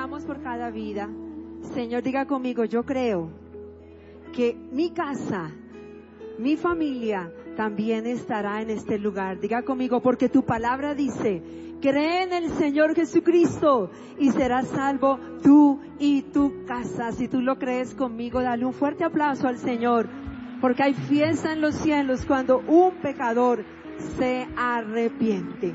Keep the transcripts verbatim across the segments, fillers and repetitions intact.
oramos por cada vida. Señor, diga conmigo, yo creo que mi casa, mi familia también estará en este lugar. Diga conmigo, porque tu palabra dice, cree en el Señor Jesucristo y serás salvo tú y tu casa. Si tú lo crees conmigo, dale un fuerte aplauso al Señor, porque hay fiesta en los cielos cuando un pecador se arrepiente.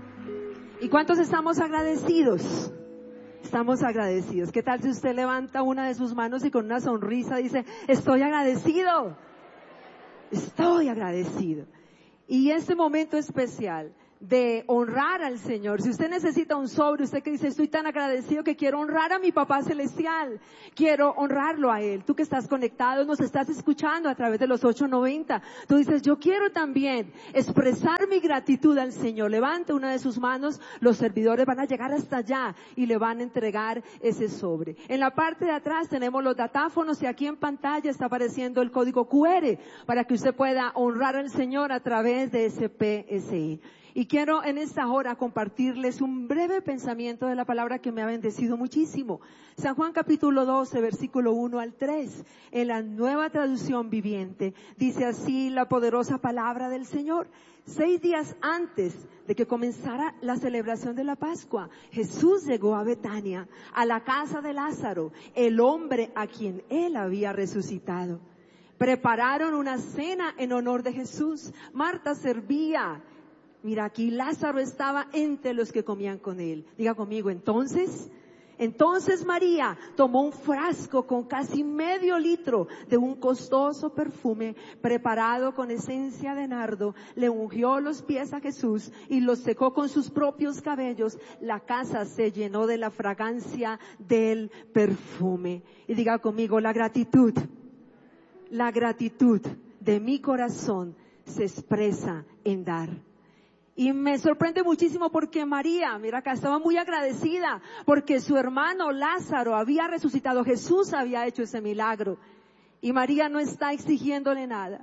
¿Y cuántos estamos agradecidos? Estamos agradecidos. ¿Qué tal si usted levanta una de sus manos y con una sonrisa dice, estoy agradecido? Estoy agradecido. Y este momento especial de honrar al Señor. Si usted necesita un sobre, usted que dice, estoy tan agradecido que quiero honrar a mi Papá Celestial, quiero honrarlo a Él. Tú que estás conectado, nos estás escuchando a través de los ocho noventa, tú dices, yo quiero también expresar mi gratitud al Señor. Levante una de sus manos, los servidores van a llegar hasta allá y le van a entregar ese sobre. En la parte de atrás tenemos los datáfonos y aquí en pantalla está apareciendo el código cu erre para que usted pueda honrar al Señor a través de ese pe ese i. Y quiero en esta hora compartirles un breve pensamiento de la palabra que me ha bendecido muchísimo. San Juan capítulo doce, versículo uno al tres, en la Nueva Traducción Viviente, dice así la poderosa palabra del Señor. Seis días antes de que comenzara la celebración de la Pascua, Jesús llegó a Betania, a la casa de Lázaro, el hombre a quien él había resucitado. Prepararon una cena en honor de Jesús. Marta servía. Mira, aquí Lázaro estaba entre los que comían con él. Diga conmigo, entonces, entonces María tomó un frasco con casi medio litro de un costoso perfume preparado con esencia de nardo, le ungió los pies a Jesús y los secó con sus propios cabellos. La casa se llenó de la fragancia del perfume. Y diga conmigo, la gratitud, la gratitud de mi corazón se expresa en dar. Y me sorprende muchísimo porque María, mira acá, estaba muy agradecida porque su hermano Lázaro había resucitado, Jesús había hecho ese milagro. Y María no está exigiéndole nada.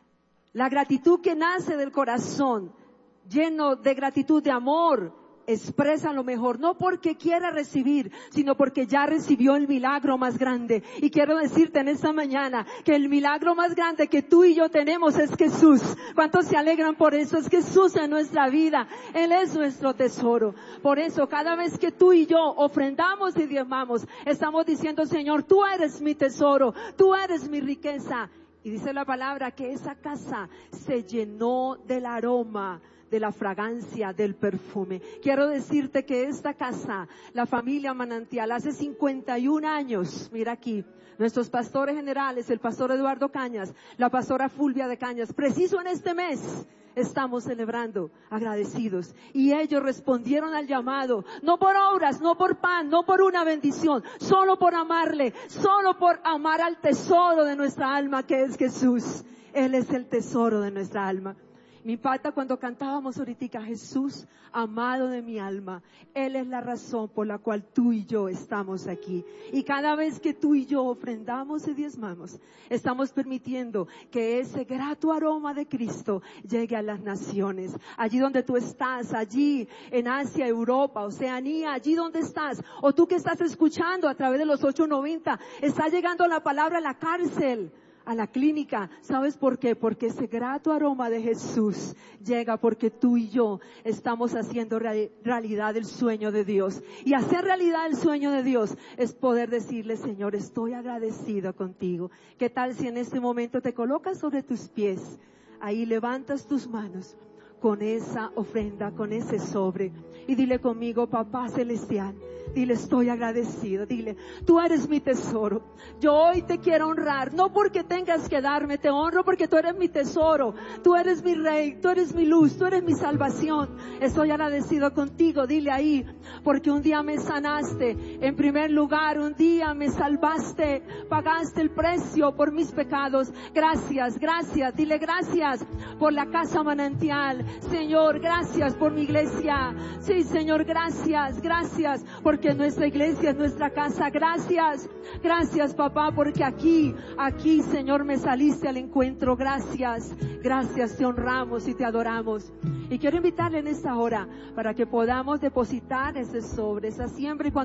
La gratitud que nace del corazón, lleno de gratitud, de amor, expresa lo mejor, no porque quiera recibir, sino porque ya recibió el milagro más grande. Y quiero decirte en esta mañana que el milagro más grande que tú y yo tenemos es Jesús. ¿Cuántos se alegran por eso? Es Jesús en nuestra vida. Él es nuestro tesoro. Por eso cada vez que tú y yo ofrendamos y diezmamos, estamos diciendo, Señor, tú eres mi tesoro, tú eres mi riqueza. Y dice la palabra que esa casa se llenó del aroma, de la fragancia del perfume. Quiero decirte que esta casa, la familia Manantial, hace cincuenta y un años, mira aquí, nuestros pastores generales, el pastor Eduardo Cañas, la pastora Fulvia de Cañas, preciso en este mes, estamos celebrando agradecidos. Y ellos respondieron al llamado, no por obras, no por pan, no por una bendición, solo por amarle, solo por amar al tesoro de nuestra alma que es Jesús. Él es el tesoro de nuestra alma. Me impacta cuando cantábamos ahorita, Jesús, amado de mi alma. Él es la razón por la cual tú y yo estamos aquí. Y cada vez que tú y yo ofrendamos y diezmamos, estamos permitiendo que ese grato aroma de Cristo llegue a las naciones. Allí donde tú estás, allí en Asia, Europa, Oceanía, allí donde estás. O tú que estás escuchando a través de los ocho noventa, está llegando la palabra a la cárcel, a la clínica. ¿Sabes por qué? Porque ese grato aroma de Jesús llega porque tú y yo estamos haciendo real, realidad el sueño de Dios. Y hacer realidad el sueño de Dios es poder decirle, Señor, estoy agradecido contigo. ¿Qué tal si en este momento te colocas sobre tus pies? Ahí levantas tus manos con esa ofrenda, con ese sobre. Y dile conmigo, Papá Celestial, dile, estoy agradecido. Dile, tú eres mi tesoro. Yo hoy te quiero honrar, no porque tengas que darme, te honro porque tú eres mi tesoro. Tú eres mi rey, tú eres mi luz, tú eres mi salvación. Estoy agradecido contigo. Dile ahí, porque un día me sanaste. En primer lugar, un día me salvaste. Pagaste el precio por mis pecados. Gracias, gracias. Dile gracias por la casa Manantial. Señor, gracias por mi iglesia. Sí, Señor, gracias, gracias porque nuestra iglesia es nuestra casa. Gracias, gracias, papá, porque aquí, aquí, Señor, me saliste al encuentro. Gracias, gracias, te honramos y te adoramos. Y quiero invitarle en esta hora para que podamos depositar ese sobre, esa siembra. Y cuando usted lo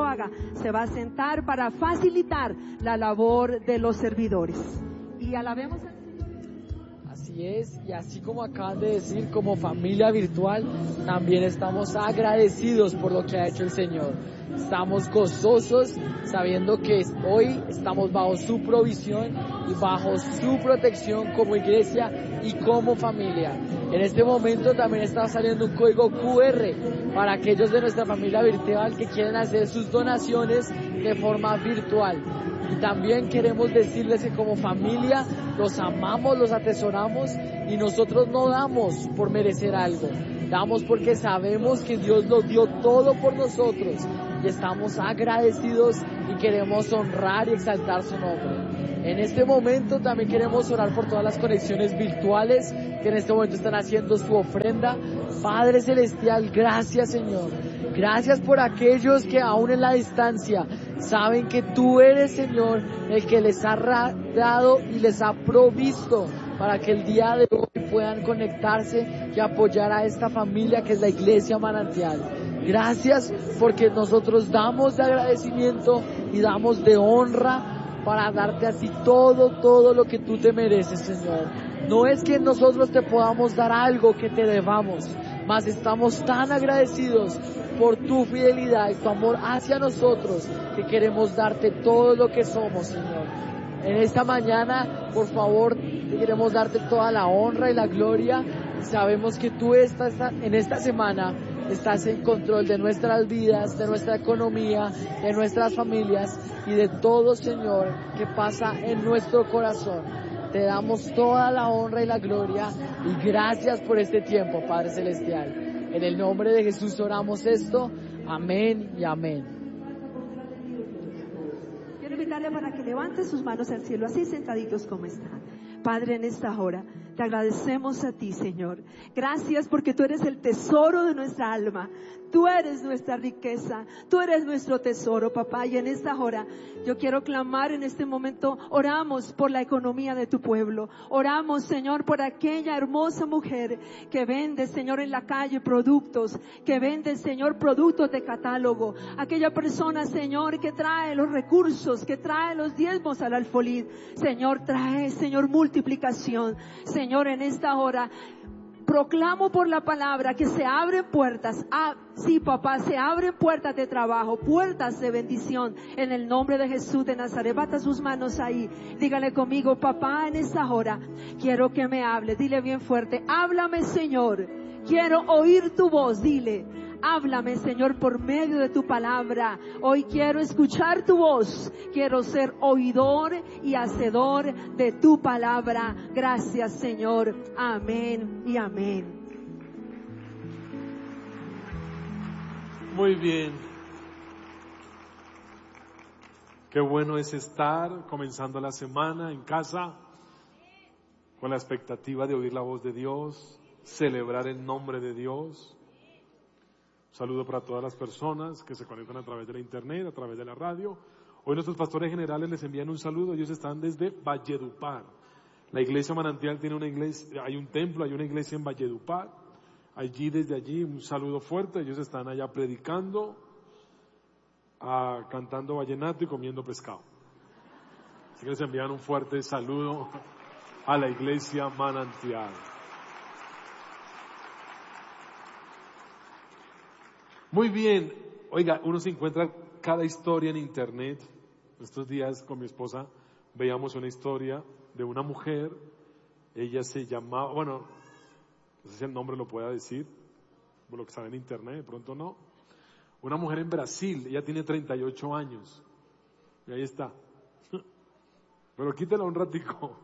lo haga, se va a sentar para facilitar la labor de los servidores. Y alabemos al Señor. Así es, y así como acaban de decir, como familia virtual, también estamos agradecidos por lo que ha hecho el Señor. Estamos gozosos sabiendo que hoy estamos bajo su provisión y bajo su protección como iglesia y como familia. En este momento también está saliendo un código cu erre para aquellos de nuestra familia virtual que quieren hacer sus donaciones de forma virtual. Y también queremos decirles que como familia los amamos, los atesoramos y nosotros no damos por merecer algo. Damos porque sabemos que Dios lo dio todo por nosotros y estamos agradecidos y queremos honrar y exaltar su nombre. En este momento también queremos orar por todas las conexiones virtuales que en este momento están haciendo su ofrenda. Padre Celestial, gracias Señor. Gracias por aquellos que aún en la distancia saben que tú eres, Señor, el que les ha dado y les ha provisto para que el día de hoy puedan conectarse y apoyar a esta familia que es la Iglesia Manantial. Gracias porque nosotros damos de agradecimiento y damos de honra para darte a ti todo, todo lo que tú te mereces, Señor. No es que nosotros te podamos dar algo que te debamos, mas estamos tan agradecidos por tu fidelidad y tu amor hacia nosotros que queremos darte todo lo que somos, Señor. En esta mañana, por favor, queremos darte toda la honra y la gloria. Sabemos que tú estás en esta semana estás en control de nuestras vidas, de nuestra economía, de nuestras familias y de todo, Señor, que pasa en nuestro corazón. Te damos toda la honra y la gloria y gracias por este tiempo, Padre Celestial. En el nombre de Jesús oramos esto. Amén y amén. Quiero invitarle para que levante sus manos al cielo, así sentaditos como están. Padre, en esta hora te agradecemos a ti, Señor. Gracias porque tú eres el tesoro de nuestra alma. Tú eres nuestra riqueza. Tú eres nuestro tesoro, papá. Y en esta hora yo quiero clamar en este momento. Oramos por la economía de tu pueblo. Oramos, Señor, por aquella hermosa mujer que vende, Señor, en la calle productos. Que vende, Señor, productos de catálogo. Aquella persona, Señor, que trae los recursos, que trae los diezmos al alfolí. Señor, trae, Señor, multiplicación. Señor, en esta hora proclamo por la palabra que se abren puertas. Ah, sí, papá, se abren puertas de trabajo, puertas de bendición en el nombre de Jesús de Nazaret. Bata sus manos ahí. Dígale conmigo, papá, en esta hora quiero que me hable. Dile bien fuerte, háblame, Señor. Quiero oír tu voz. Dile, háblame, Señor, por medio de tu palabra. Hoy quiero escuchar tu voz. Quiero ser oidor y hacedor de tu palabra. Gracias, Señor. Amén y amén. Muy bien. Qué bueno es estar comenzando la semana en casa con la expectativa de oír la voz de Dios, celebrar el nombre de Dios. Un saludo para todas las personas que se conectan a través de la internet, a través de la radio. Hoy nuestros pastores generales les envían un saludo. Ellos están desde Valledupar. La iglesia Manantial tiene una iglesia, hay un templo, hay una iglesia en Valledupar. Allí, desde allí, un saludo fuerte. Ellos están allá predicando, ah, cantando vallenato y comiendo pescado. Así que les envían un fuerte saludo a la iglesia Manantial. Muy bien, oiga, uno se encuentra cada historia en internet. Estos días con mi esposa veíamos una historia de una mujer. Ella se llamaba, bueno, no sé si el nombre lo pueda decir, por lo que sabe en internet, de pronto no. Una mujer en Brasil, ella tiene treinta y ocho años. Y ahí está. Pero quítela un ratico.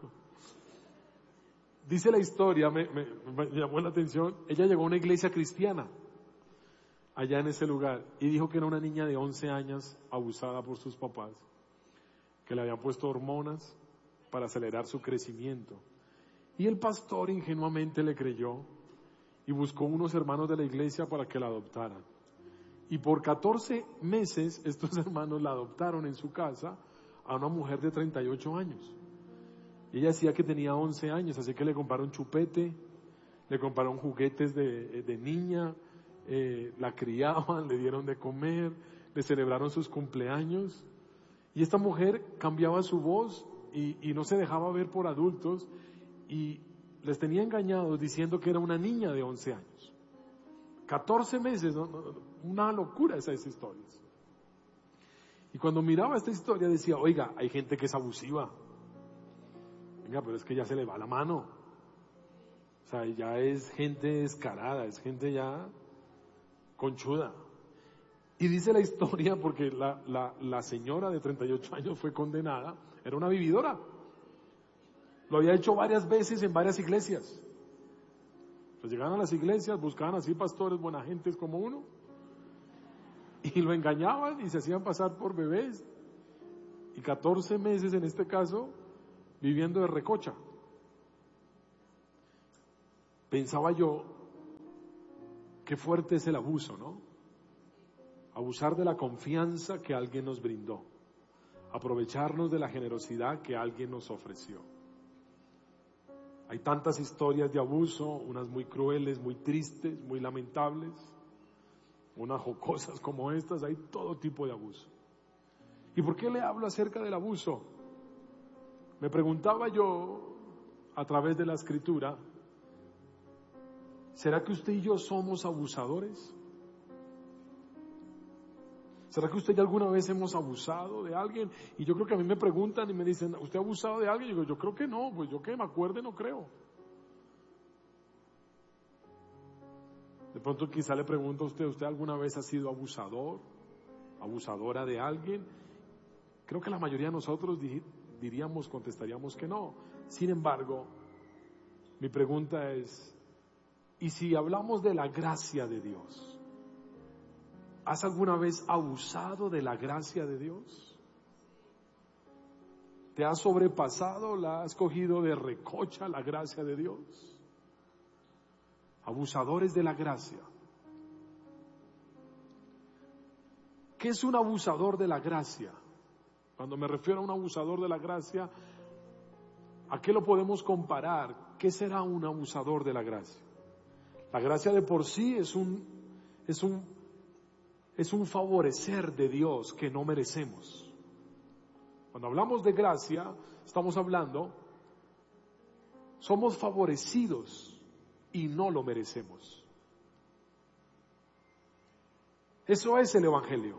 Dice la historia, me, me, me llamó la atención, ella llegó a una iglesia cristiana allá en ese lugar y dijo que era una niña de once años abusada por sus papás, que le habían puesto hormonas para acelerar su crecimiento. Y el pastor ingenuamente le creyó y buscó unos hermanos de la iglesia para que la adoptaran. Y por catorce meses estos hermanos la adoptaron en su casa a una mujer de treinta y ocho años. Y ella decía que tenía once años, así que le compraron chupete, le compraron juguetes de, de niña, eh, la criaban, le dieron de comer, le celebraron sus cumpleaños y esta mujer cambiaba su voz y, y no se dejaba ver por adultos y les tenía engañados diciendo que era una niña de once años. catorce meses, ¿no? Una locura esas historias. Y cuando miraba esta historia decía, oiga, hay gente que es abusiva. Venga, pero es que ya se le va la mano. O sea, ya es gente descarada, es gente ya conchuda. Y dice la historia, porque la, la, la señora de treinta y ocho años fue condenada, era una vividora. Lo había hecho varias veces en varias iglesias. Pues llegaban a las iglesias, buscaban así pastores buena gentes como uno, y lo engañaban y se hacían pasar por bebés. Y catorce meses en este caso, viviendo de recocha. Pensaba yo, qué fuerte es el abuso, ¿no? Abusar de la confianza que alguien nos brindó. Aprovecharnos de la generosidad que alguien nos ofreció. Hay tantas historias de abuso, unas muy crueles, muy tristes, muy lamentables, unas jocosas como estas, hay todo tipo de abuso. ¿Y por qué le hablo acerca del abuso? Me preguntaba yo, a través de la Escritura, ¿será que usted y yo somos abusadores? ¿Será que usted ya alguna vez hemos abusado de alguien? Y yo creo que a mí me preguntan y me dicen, ¿usted ha abusado de alguien? Y digo, yo creo que no, pues yo que me acuerde no creo. De pronto quizá le pregunto a usted, ¿usted alguna vez ha sido abusador, abusadora de alguien? Creo que la mayoría de nosotros diríamos, contestaríamos que no. Sin embargo, mi pregunta es, ¿y si hablamos de la gracia de Dios? ¿Has alguna vez abusado de la gracia de Dios? ¿Te has sobrepasado, la has cogido de recocha la gracia de Dios? Abusadores de la gracia. ¿Qué es un abusador de la gracia? Cuando me refiero a un abusador de la gracia, ¿a qué lo podemos comparar? ¿Qué será un abusador de la gracia? La gracia de por sí es un, es un, es un favorecer de Dios que no merecemos. Cuando hablamos de gracia, estamos hablando, somos favorecidos y no lo merecemos. Eso es el Evangelio.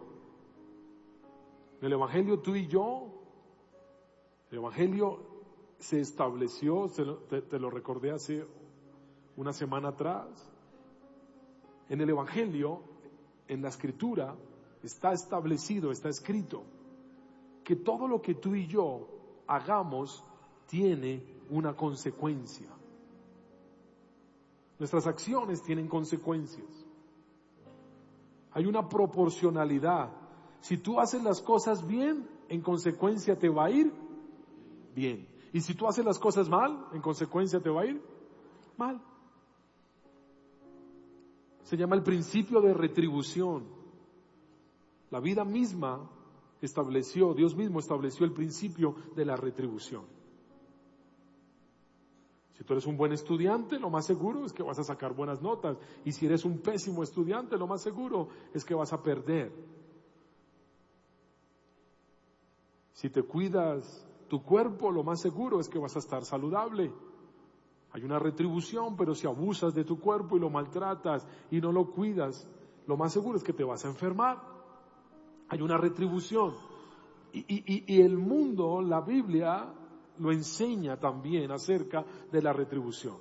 El Evangelio tú y yo, el Evangelio se estableció, se lo, te, te lo recordé hace una semana atrás. En el Evangelio, en la Escritura, está establecido, está escrito, que todo lo que tú y yo hagamos tiene una consecuencia. Nuestras acciones tienen consecuencias. Hay una proporcionalidad. Si tú haces las cosas bien, en consecuencia te va a ir bien. Y si tú haces las cosas mal, en consecuencia te va a ir mal. Se llama el principio de retribución. La vida misma estableció, Dios mismo estableció el principio de la retribución. Si tú eres un buen estudiante, lo más seguro es que vas a sacar buenas notas. Y si eres un pésimo estudiante, lo más seguro es que vas a perder. Si te cuidas tu cuerpo, lo más seguro es que vas a estar saludable. Hay una retribución, pero si abusas de tu cuerpo y lo maltratas y no lo cuidas, lo más seguro es que te vas a enfermar. Hay una retribución. Y, y, y el mundo, la Biblia, lo enseña también acerca de la retribución.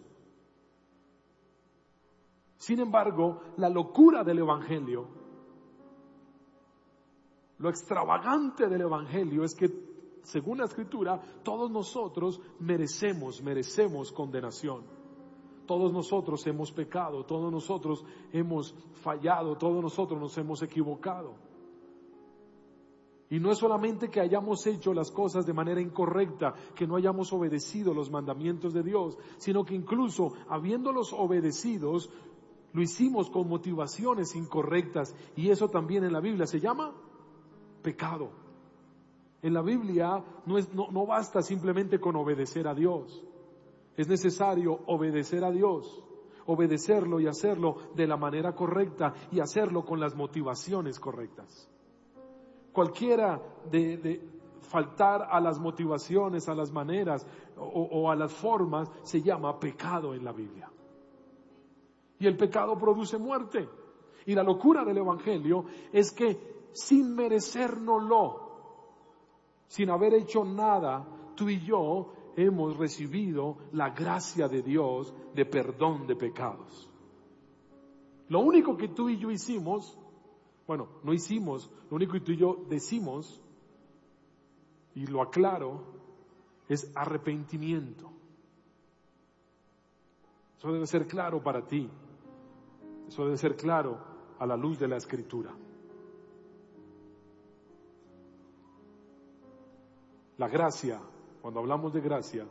Sin embargo, la locura del Evangelio, lo extravagante del Evangelio es que, según la Escritura, todos nosotros merecemos, merecemos condenación. Todos nosotros hemos pecado, todos nosotros hemos fallado, todos nosotros nos hemos equivocado. Y no es solamente que hayamos hecho las cosas de manera incorrecta, que no hayamos obedecido los mandamientos de Dios, sino que incluso habiéndolos obedecidos, lo hicimos con motivaciones incorrectas. Y eso también en la Biblia se llama pecado. En la Biblia no, es, no, no basta simplemente con obedecer a Dios. Es necesario obedecer a Dios, obedecerlo y hacerlo de la manera correcta y hacerlo con las motivaciones correctas. cualquiera de, de faltar a las motivaciones, a las maneras o, o a las formas, se llama pecado en la Biblia. Y el pecado produce muerte. Y la locura del Evangelio es que sin merecérnoslo, sin haber hecho nada, tú y yo hemos recibido la gracia de Dios de perdón de pecados. Lo único que tú y yo hicimos, bueno, no hicimos, lo único que tú y yo decimos, y lo aclaro, es arrepentimiento. Eso debe ser claro para ti. Eso debe ser claro a la luz de la Escritura. La gracia, cuando hablamos de gracia,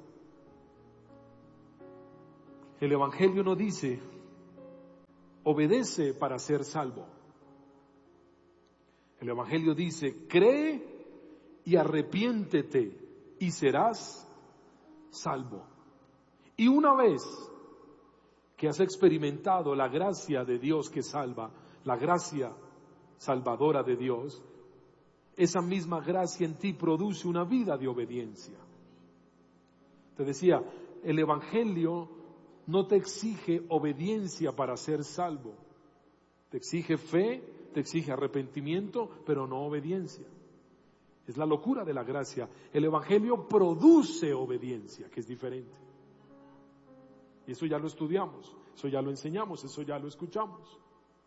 el Evangelio no dice, obedece para ser salvo. El Evangelio dice, cree y arrepiéntete y serás salvo. Y una vez que has experimentado la gracia de Dios que salva, la gracia salvadora de Dios, esa misma gracia en ti produce una vida de obediencia. Te decía, el Evangelio no te exige obediencia para ser salvo. Te exige fe, te exige arrepentimiento, pero no obediencia. Es la locura de la gracia. El Evangelio produce obediencia, que es diferente. Y eso ya lo estudiamos, eso ya lo enseñamos, eso ya lo escuchamos.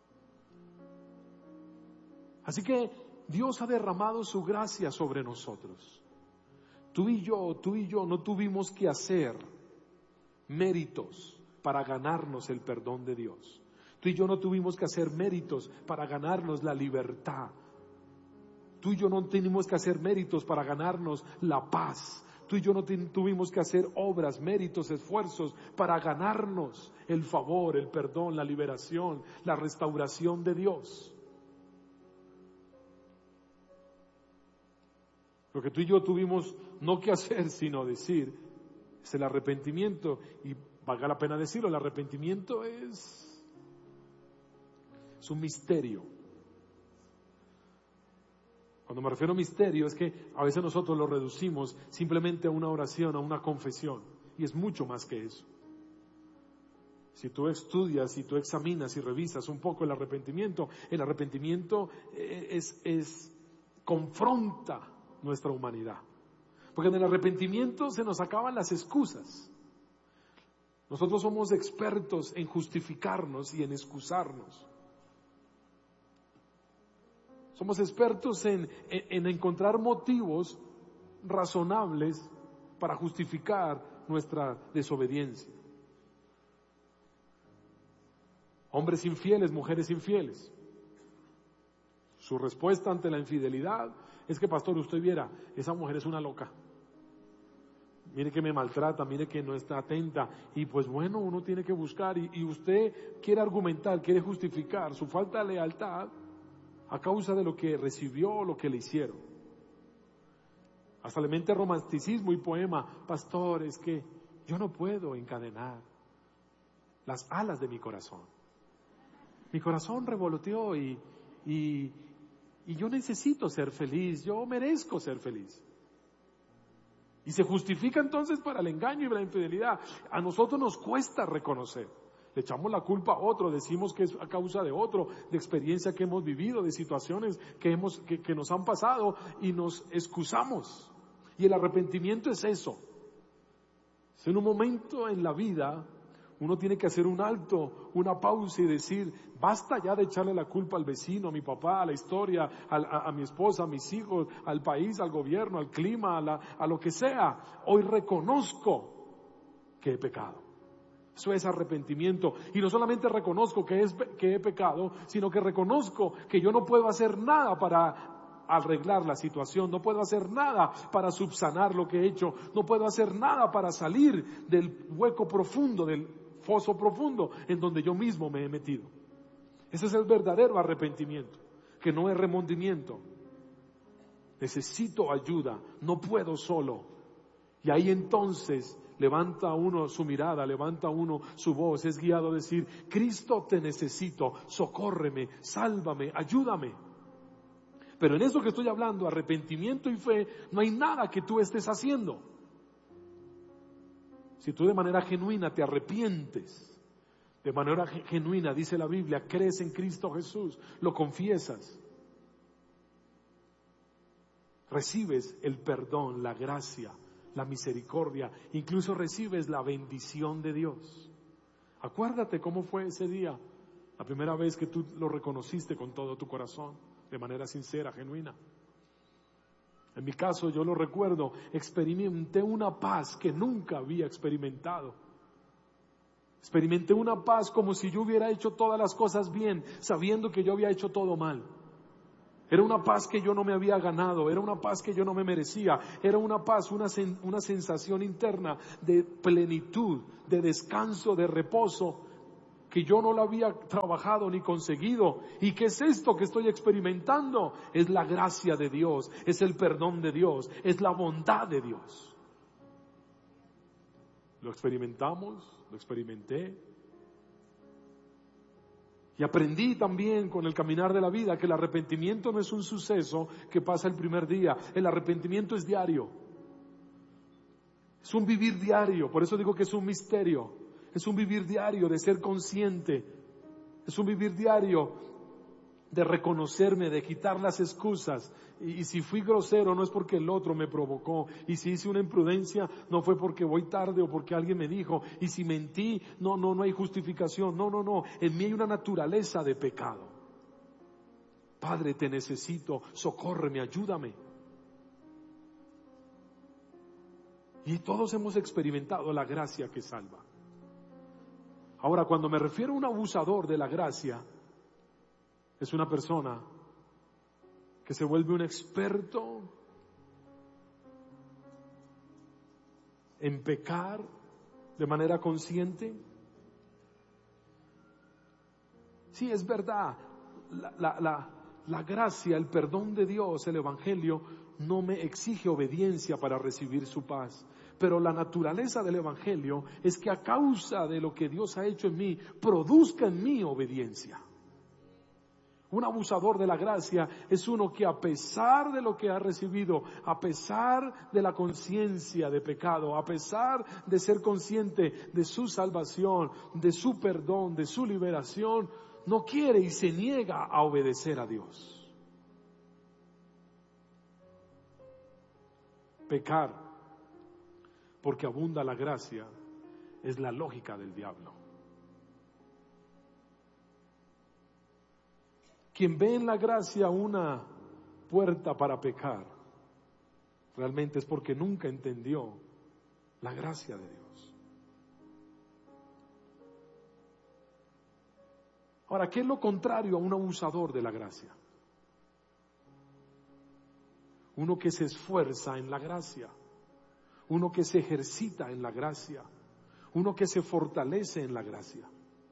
Así que Dios ha derramado su gracia sobre nosotros. Tú y yo, tú y yo no tuvimos que hacer méritos para ganarnos el perdón de Dios. Tú y yo no tuvimos que hacer méritos para ganarnos la libertad. Tú y yo no tuvimos que hacer méritos para ganarnos la paz. Tú y yo no tuvimos que hacer obras, méritos, esfuerzos para ganarnos el favor, el perdón, la liberación, la restauración de Dios. Lo que tú y yo tuvimos no que hacer, sino decir, es el arrepentimiento. Y valga la pena decirlo, el arrepentimiento es, es un misterio. Cuando me refiero a misterio es que a veces nosotros lo reducimos simplemente a una oración, a una confesión. Y es mucho más que eso. Si tú estudias, si tú examinas y revisas un poco el arrepentimiento, el arrepentimiento es, es confronta nuestra humanidad. Porque en el arrepentimiento se nos acaban las excusas. Nosotros somos expertos en justificarnos y en excusarnos. Somos expertos en, en, en encontrar motivos razonables para justificar nuestra desobediencia. Hombres infieles, mujeres infieles. Su respuesta ante la infidelidad es que, pastor, usted viera, esa mujer es una loca. Mire que me maltrata, mire que no está atenta. Y pues bueno, uno tiene que buscar. Y, y usted quiere argumentar, quiere justificar su falta de lealtad a causa de lo que recibió o lo que le hicieron. Hasta le mete romanticismo y poema. Pastor, es que yo no puedo encadenar las alas de mi corazón. Mi corazón revoloteó y, y, y yo necesito ser feliz, yo merezco ser feliz. Y se justifica entonces para el engaño y la infidelidad. A nosotros nos cuesta reconocer. Le echamos la culpa a otro, decimos que es a causa de otro, de experiencia que hemos vivido, de situaciones que, hemos, que, que nos han pasado y nos excusamos. Y el arrepentimiento es eso. Es en un momento en la vida uno tiene que hacer un alto, una pausa y decir, basta ya de echarle la culpa al vecino, a mi papá, a la historia, a, a, a mi esposa, a mis hijos, al país, al gobierno, al clima, a, la, a lo que sea. Hoy reconozco que he pecado. Eso es arrepentimiento. Y no solamente reconozco que, es, que he pecado, sino que reconozco que yo no puedo hacer nada para arreglar la situación, no puedo hacer nada para subsanar lo que he hecho, no puedo hacer nada para salir del hueco profundo, del foso profundo en donde yo mismo me he metido. Ese es el verdadero arrepentimiento, que no es remordimiento. Necesito ayuda, no puedo solo. Y ahí entonces levanta uno su mirada, levanta uno su voz, es guiado a decir, Cristo te necesito, socórreme, sálvame, ayúdame. Pero en eso que estoy hablando, arrepentimiento y fe, no hay nada que tú estés haciendo. Si tú de manera genuina te arrepientes, de manera genuina, dice la Biblia, crees en Cristo Jesús, lo confiesas, recibes el perdón, la gracia, la misericordia, incluso recibes la bendición de Dios. Acuérdate cómo fue ese día, la primera vez que tú lo reconociste con todo tu corazón, de manera sincera, genuina. En mi caso, yo lo recuerdo, experimenté una paz que nunca había experimentado. Experimenté una paz como si yo hubiera hecho todas las cosas bien, sabiendo que yo había hecho todo mal. Era una paz que yo no me había ganado, era una paz que yo no me merecía, era una paz, una, sen, una sensación interna de plenitud, de descanso, de reposo, que yo no lo había trabajado ni conseguido. ¿Y qué es esto que estoy experimentando? Es la gracia de Dios, es el perdón de Dios, es la bondad de Dios. Lo experimentamos, lo experimenté. Y aprendí también con el caminar de la vida que el arrepentimiento no es un suceso que pasa el primer día. El arrepentimiento es diario. Es un vivir diario, por eso digo que es un misterio. Es un vivir diario de ser consciente. Es un vivir diario de reconocerme, de quitar las excusas. Y, y si fui grosero no es porque el otro me provocó. Y si hice una imprudencia no fue porque voy tarde o porque alguien me dijo. Y si mentí, no, no, no hay justificación. No, no, no. En mí hay una naturaleza de pecado. Padre, te necesito. Socórreme, ayúdame. Y todos hemos experimentado la gracia que salva. Ahora, cuando me refiero a un abusador de la gracia, es una persona que se vuelve un experto en pecar de manera consciente. Sí, es verdad, la, la, la, la gracia, el perdón de Dios, el Evangelio, no me exige obediencia para recibir su paz. Pero la naturaleza del Evangelio es que a causa de lo que Dios ha hecho en mí, produzca en mí obediencia. Un abusador de la gracia es uno que a pesar de lo que ha recibido, a pesar de la conciencia de pecado, a pesar de ser consciente de su salvación, de su perdón, de su liberación, no quiere y se niega a obedecer a Dios. Pecar porque abunda la gracia es la lógica del diablo. Quien ve en la gracia una puerta para pecar, realmente es porque nunca entendió la gracia de Dios. Ahora, ¿qué es lo contrario a un abusador de la gracia? Uno que se esfuerza en la gracia, uno que se ejercita en la gracia, uno que se fortalece en la gracia.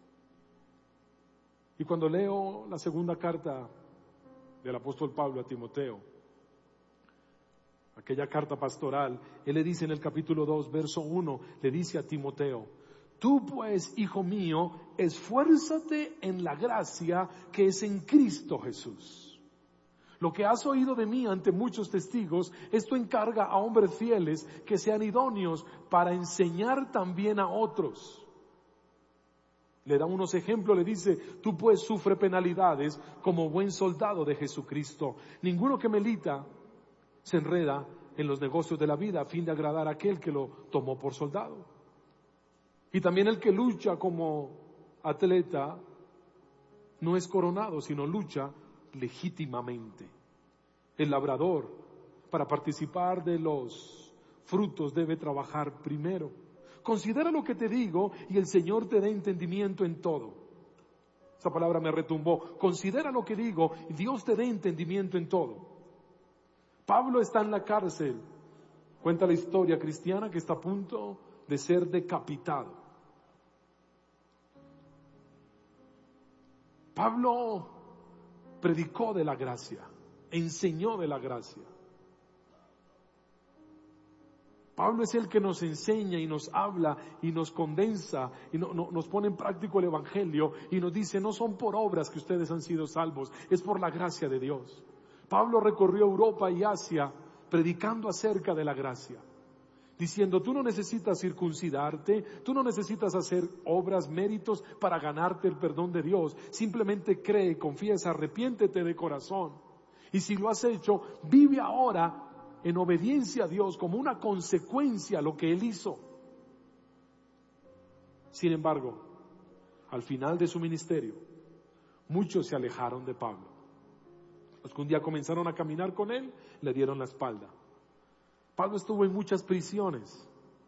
Y cuando leo la segunda carta del apóstol Pablo a Timoteo, aquella carta pastoral, él le dice en el capítulo dos, verso uno, le dice a Timoteo: tú pues, hijo mío, esfuérzate en la gracia que es en Cristo Jesús. Lo que has oído de mí ante muchos testigos, esto encarga a hombres fieles que sean idóneos para enseñar también a otros. Le da unos ejemplos, le dice: tú pues sufre penalidades como buen soldado de Jesucristo. Ninguno que milita se enreda en los negocios de la vida a fin de agradar a aquel que lo tomó por soldado. Y también el que lucha como atleta no es coronado, sino lucha legítimamente. El labrador, para participar de los frutos, debe trabajar primero. Considera lo que te digo y el Señor te dé entendimiento en todo. Esa palabra me retumbó. Considera lo que digo y Dios te dé entendimiento en todo. Pablo está en la cárcel. Cuenta la historia cristiana que está a punto de ser decapitado. Pablo predicó de la gracia, enseñó de la gracia. Pablo es el que nos enseña y nos habla y nos condensa y no, no, nos pone en práctico el Evangelio y nos dice: no son por obras que ustedes han sido salvos, es por la gracia de Dios. Pablo recorrió Europa y Asia predicando acerca de la gracia, diciendo: tú no necesitas circuncidarte, tú no necesitas hacer obras, méritos para ganarte el perdón de Dios. Simplemente cree, confiesa, arrepiéntete de corazón. Y si lo has hecho, vive ahora en obediencia a Dios como una consecuencia a lo que Él hizo. Sin embargo, al final de su ministerio, muchos se alejaron de Pablo. Los que un día comenzaron a caminar con él, le dieron la espalda. Pablo estuvo en muchas prisiones.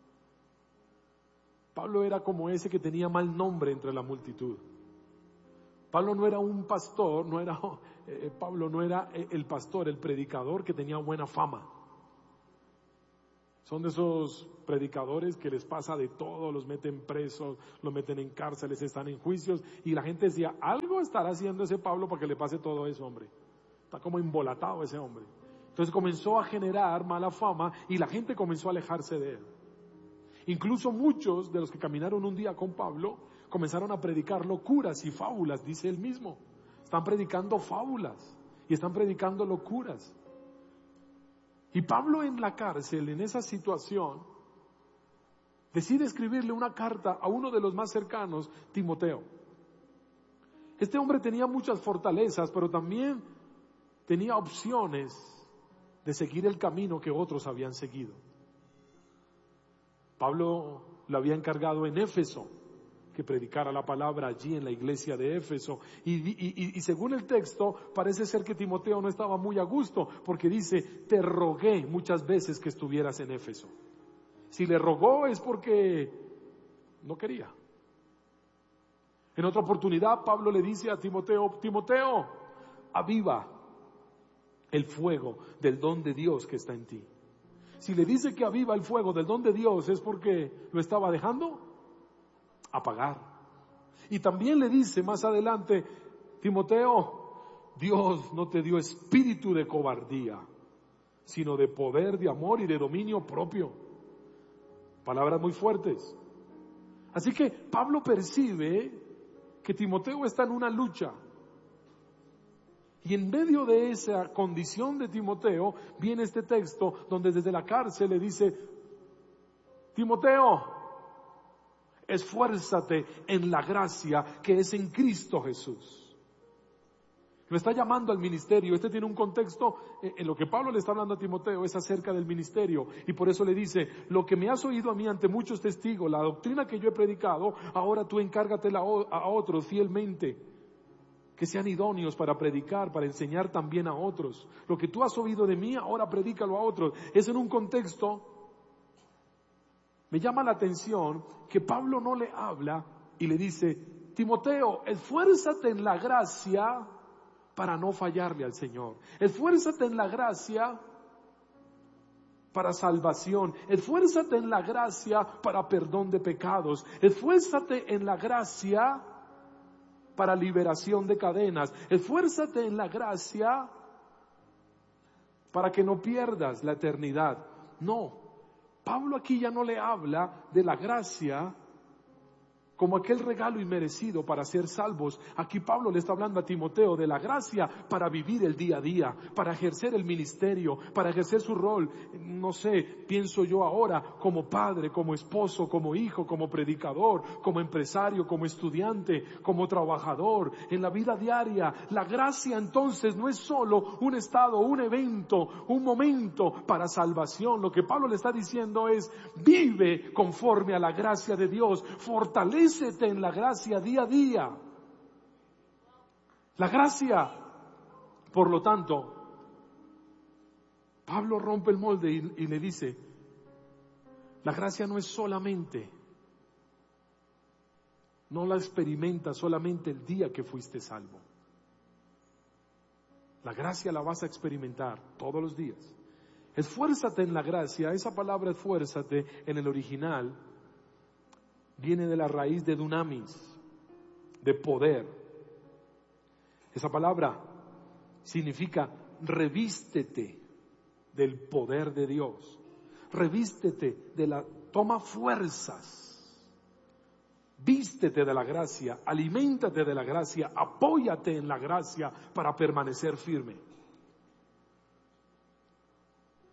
Pablo era como ese que tenía mal nombre entre la multitud. Pablo no era un pastor, no era, eh, Pablo no era el pastor, el predicador que tenía buena fama. Son de esos predicadores que les pasa de todo, los meten presos, los meten en cárceles, están en juicios, y la gente decía: algo estará haciendo ese Pablo para que le pase todo eso, hombre. Está como embolatado ese hombre. Entonces comenzó a generar mala fama y la gente comenzó a alejarse de él. Incluso muchos de los que caminaron un día con Pablo comenzaron a predicar locuras y fábulas, dice él mismo. Están predicando fábulas y están predicando locuras. Y Pablo en la cárcel, en esa situación, decide escribirle una carta a uno de los más cercanos, Timoteo. Este hombre tenía muchas fortalezas, pero también tenía opciones de seguir el camino que otros habían seguido. Pablo lo había encargado en Éfeso que predicara la palabra allí en la iglesia de Éfeso, y, y, y, y según el texto parece ser que Timoteo no estaba muy a gusto, porque dice: te rogué muchas veces que estuvieras en Éfeso. Si le rogó es porque no quería. En otra oportunidad Pablo le dice a Timoteo: Timoteo, aviva el fuego del don de Dios que está en ti. Si le dice que aviva el fuego del don de Dios, es porque lo estaba dejando apagar. Y también le dice más adelante: Timoteo, Dios no te dio espíritu de cobardía, sino de poder, de amor y de dominio propio. Palabras muy fuertes. Así que Pablo percibe que Timoteo está en una lucha. Y en medio de esa condición de Timoteo viene este texto donde desde la cárcel le dice: Timoteo, esfuérzate en la gracia que es en Cristo Jesús. Lo está llamando al ministerio. Este tiene un contexto, en lo que Pablo le está hablando a Timoteo es acerca del ministerio, y por eso le dice: lo que me has oído a mí ante muchos testigos, la doctrina que yo he predicado, ahora tú encárgatela a otros fielmente, que sean idóneos para predicar, para enseñar también a otros. Lo que tú has oído de mí, ahora predícalo a otros. Es en un contexto. Me llama la atención que Pablo no le habla y le dice: Timoteo, esfuérzate en la gracia para no fallarle al Señor. Esfuérzate en la gracia para salvación. Esfuérzate en la gracia para perdón de pecados. Esfuérzate en la gracia para liberación de cadenas. Esfuérzate en la gracia para que no pierdas la eternidad. No, Pablo aquí ya no le habla de la gracia como aquel regalo inmerecido para ser salvos. Aquí Pablo le está hablando a Timoteo de la gracia para vivir el día a día, para ejercer el ministerio, para ejercer su rol. No sé, pienso yo ahora como padre, como esposo, como hijo, como predicador, como empresario, como estudiante, como trabajador, en la vida diaria. La gracia entonces no es solo un estado, un evento, un momento para salvación. Lo que Pablo le está diciendo es: vive conforme a la gracia de Dios, fortalece en la gracia día a día. La gracia, por lo tanto, Pablo rompe el molde y, y le dice: la gracia no es solamente, no la experimenta solamente el día que fuiste salvo. La gracia la vas a experimentar todos los días. Esfuérzate en la gracia. Esa palabra esfuérzate en el original viene de la raíz de dunamis, de poder. Esa palabra significa revístete del poder de Dios. Revístete de la, toma fuerzas. Vístete de la gracia, aliméntate de la gracia, apóyate en la gracia para permanecer firme.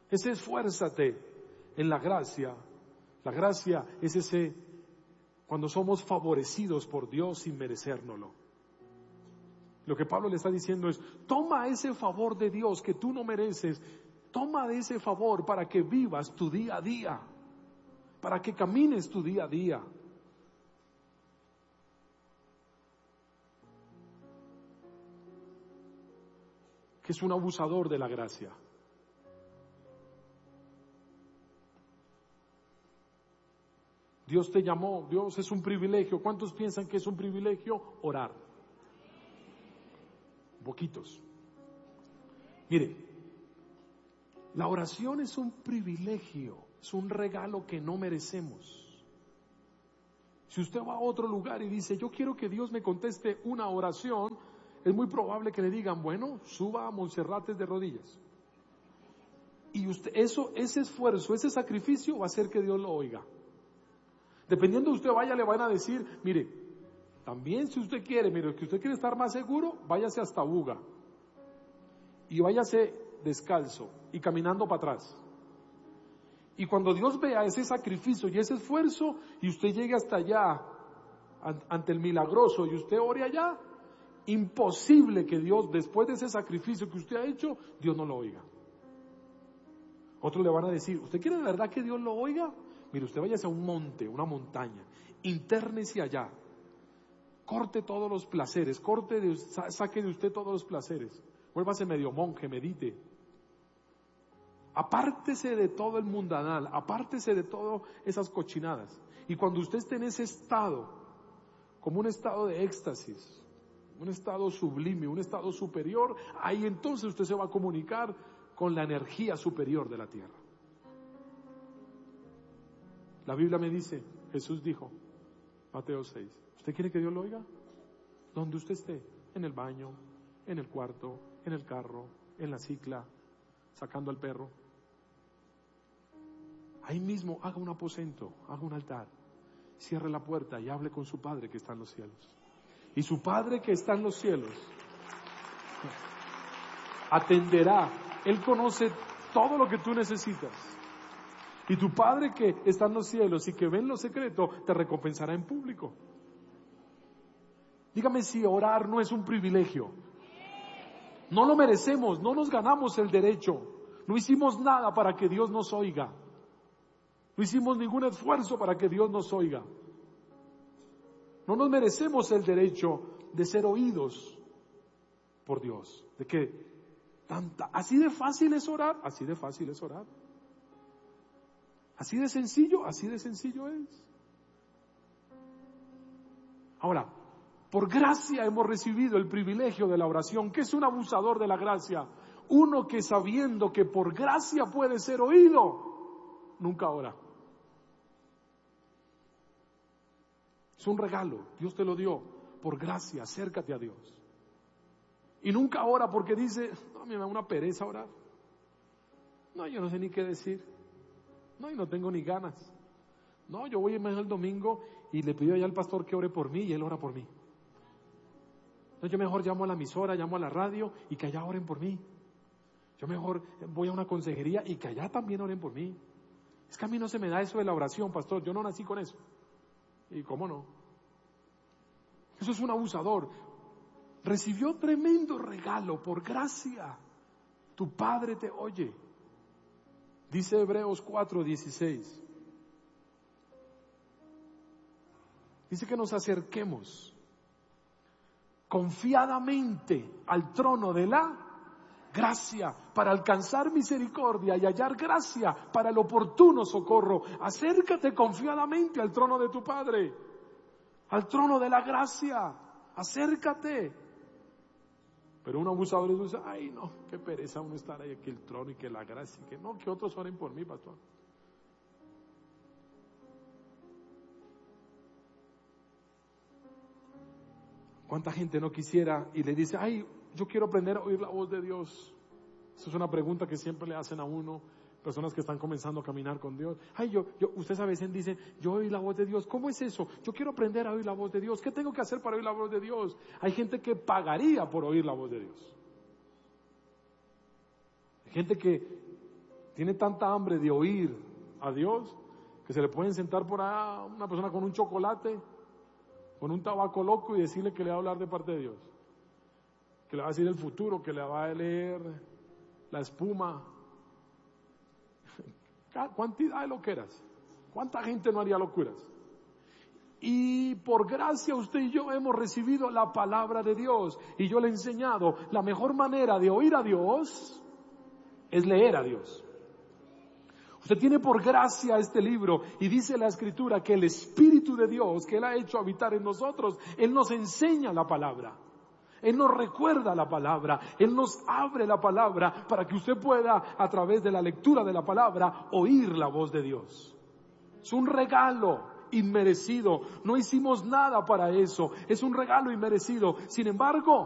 Ese esfuérzate en la gracia. La gracia es ese cuando somos favorecidos por Dios sin merecérnoslo. Lo que Pablo le está diciendo es, toma ese favor de Dios que tú no mereces, toma de ese favor para que vivas tu día a día, para que camines tu día a día. Que es un abusador de la gracia. Dios te llamó, Dios es un privilegio. ¿Cuántos piensan que es un privilegio orar? Poquitos. Mire, la oración es un privilegio, es un regalo que no merecemos. Si usted va a otro lugar y dice, yo quiero que Dios me conteste una oración, es muy probable que le digan, bueno, suba a Monserrates de rodillas. Y usted, eso, ese esfuerzo, ese sacrificio va a hacer que Dios lo oiga. Dependiendo de usted vaya, le van a decir, mire, también si usted quiere, mire, que usted quiere estar más seguro, váyase hasta Buga. Y váyase descalzo y caminando para atrás. Y cuando Dios vea ese sacrificio y ese esfuerzo, y usted llegue hasta allá, ante el milagroso, y usted ore allá, imposible que Dios, después de ese sacrificio que usted ha hecho, Dios no lo oiga. Otros le van a decir, ¿usted quiere de verdad que Dios lo oiga? Mire, usted váyase a un monte, una montaña, intérnese allá, corte todos los placeres, corte de, saque de usted todos los placeres, vuélvase medio monje, medite, apártese de todo el mundanal, apártese de todas esas cochinadas, y cuando usted esté en ese estado, como un estado de éxtasis, un estado sublime, un estado superior, ahí entonces usted se va a comunicar con la energía superior de la tierra. La Biblia me dice, Jesús dijo, Mateo seis, ¿usted quiere que Dios lo oiga? Donde usted esté, en el baño, en el cuarto, en el carro, en la cicla, sacando al perro. Ahí mismo haga un aposento, haga un altar, cierre la puerta y hable con su Padre que está en los cielos. Y su Padre que está en los cielos atenderá, Él conoce todo lo que tú necesitas. Y tu Padre que está en los cielos y que ve en lo secreto, te recompensará en público. Dígame si orar no es un privilegio. No lo merecemos, no nos ganamos el derecho. No hicimos nada para que Dios nos oiga. No hicimos ningún esfuerzo para que Dios nos oiga. No nos merecemos el derecho de ser oídos por Dios. De que tanta, así de fácil es orar, así de fácil es orar. Así de sencillo, así de sencillo es. Ahora, por gracia hemos recibido el privilegio de la oración. ¿Qué es un abusador de la gracia? Uno que sabiendo que por gracia puede ser oído, nunca ora. Es un regalo, Dios te lo dio. Por gracia, acércate a Dios. Y nunca ora porque dice, no, me da una pereza orar. No, yo no sé ni qué decir. No, y no tengo ni ganas. No, yo voy mejor el domingo y le pido allá al pastor que ore por mí y él ora por mí. No, yo mejor llamo a la emisora, llamo a la radio y que allá oren por mí. Yo mejor voy a una consejería y que allá también oren por mí. Es que a mí no se me da eso de la oración, pastor, yo no nací con eso. ¿Y cómo no? Eso es un abusador. Recibió tremendo regalo por gracia. Tu Padre te oye. Dice Hebreos cuatro dieciséis. Dice que nos acerquemos confiadamente al trono de la gracia para alcanzar misericordia y hallar gracia para el oportuno socorro. Acércate confiadamente al trono de tu Padre, al trono de la gracia. Acércate. Pero un abusador dice, ay no, qué pereza uno estar ahí aquí el trono y que la gracia, y que no, que otros oren por mí, pastor. ¿Cuánta gente no quisiera y le dice, ay, yo quiero aprender a oír la voz de Dios? Esa es una pregunta que siempre le hacen a uno, personas que están comenzando a caminar con Dios. Ay, yo, yo, ustedes a veces dicen, yo oí la voz de Dios. ¿Cómo es eso? Yo quiero aprender a oír la voz de Dios. ¿Qué tengo que hacer para oír la voz de Dios? Hay gente que pagaría por oír la voz de Dios. Hay gente que tiene tanta hambre de oír a Dios que se le pueden sentar por ahí una persona con un chocolate, con un tabaco loco y decirle que le va a hablar de parte de Dios, que le va a decir el futuro, que le va a leer la espuma. Cantidad de loqueras. ¿Cuánta gente no haría locuras? Y por gracia usted y yo hemos recibido la palabra de Dios, y yo le he enseñado la mejor manera de oír a Dios es leer a Dios. Usted tiene por gracia este libro, y dice la Escritura que el Espíritu de Dios que Él ha hecho habitar en nosotros, Él nos enseña la palabra, Él nos recuerda la palabra, Él nos abre la palabra para que usted pueda, a través de la lectura de la palabra, oír la voz de Dios. Es un regalo inmerecido, no hicimos nada para eso, es un regalo inmerecido. Sin embargo,